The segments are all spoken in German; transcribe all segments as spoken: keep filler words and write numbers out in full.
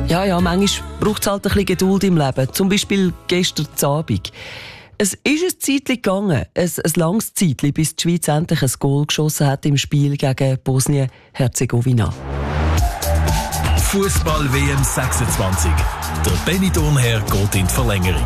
Ja, ja, manchmal braucht es halt ein bisschen Geduld im Leben. Zum Beispiel gestern Abend. Es ist ein Zeitchen gegangen, ein, ein langes Zeitchen, bis die Schweiz endlich ein Goal geschossen hat im Spiel gegen Bosnien-Herzegowina. Fußball-W M sechsundzwanzig. Der Benny Thurnherr geht in die Verlängerung.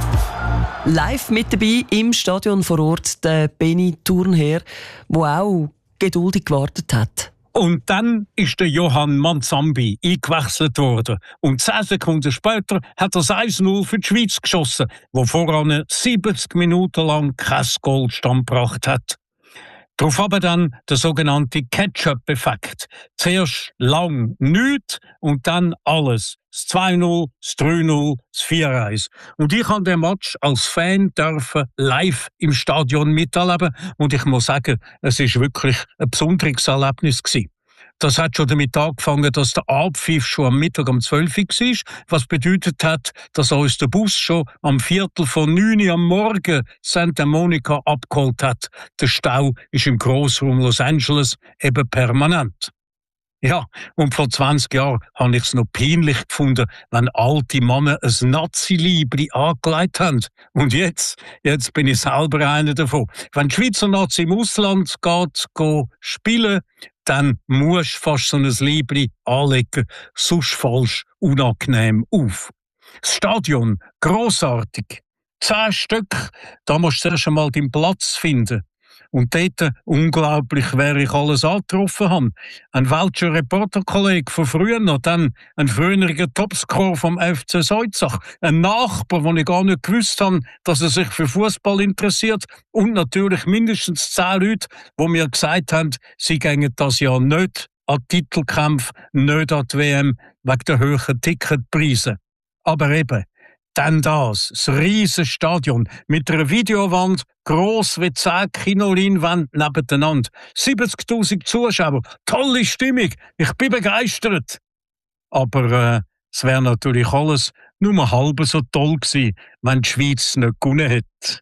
Live mit dabei im Stadion vor Ort der Benny Thurnherr, der auch geduldig gewartet hat. Und dann ist der Johann Manzambi eingewechselt worden. Und zehn Sekunden später hat er das eins null für die Schweiz geschossen, wo voran siebzig Minuten lang kein Goal stand gebracht hat. Darauf aber dann der sogenannte Catch-up-Effekt. Zuerst lang nichts und dann alles. Das zwei null, das drei null, das vier eins. Und ich habe den Match als Fan dürfen live im Stadion miterleben. Und ich muss sagen, es ist wirklich ein besonderes Erlebnis gewesen. Das hat schon damit angefangen, dass der Abpfiff schon am Mittag um zwölf Uhr war, was bedeutet hat, dass uns der Bus schon am Viertel von neun Uhr am Morgen Santa Monica abgeholt hat. Der Stau ist im Grossraum Los Angeles eben permanent. Ja, und vor zwanzig Jahren habe ich es noch peinlich gefunden, wenn alte Männer ein Nazi-Liebli angelegt haben. Und jetzt, jetzt bin ich selber einer davon. Wenn die Schweizer Nazi im Ausland geht, geht spielen, dann musst du fast so ein Liebli anlegen, sonst fallst du unangenehm auf. Das Stadion, grossartig. Zehn Stück, da musst du erst einmal deinen Platz finden. Und dort, unglaublich, wer ich alles angetroffen habe. Ein welcher Reporterkollege von früher noch, dann ein früheriger Topscorer vom F C Soizach, ein Nachbar, den ich gar nicht gewusst habe, dass er sich für Fußball interessiert, und natürlich mindestens zehn Leute, die mir gesagt haben, sie gehen das Jahr nicht an Titelkämpfe, nicht an die W M, wegen der hohen Ticketpreise. Aber eben, dann das, das riesige Stadion mit einer Videowand, gross wie zehn Kinoleinwände nebeneinander. siebzigtausend Zuschauer, tolle Stimmung, ich bin begeistert. Aber äh, es wäre natürlich alles nur halb so toll gewesen, wenn die Schweiz nicht gewonnen hätte.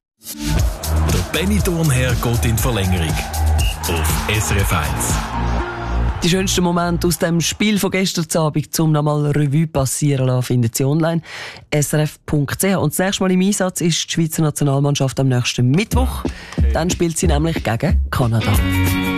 Der Benny Thurnherr geht in die Verlängerung. Auf S R F eins. Die schönsten Momente aus dem Spiel von gestern Abend zum nochmal Revue passieren lassen, finden Sie online s r f punkt c h. Und das nächste Mal im Einsatz ist die Schweizer Nationalmannschaft am nächsten Mittwoch. Dann spielt sie nämlich gegen Kanada.